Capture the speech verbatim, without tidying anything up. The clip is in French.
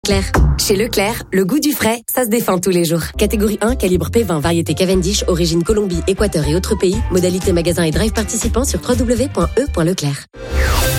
Leclerc. Chez Leclerc, le goût du frais, ça se défend tous les jours. Catégorie un, calibre P vingt, variété Cavendish, origine Colombie, Équateur et autres pays. Modalité magasin et drive participant sur w w w point e point leclerc.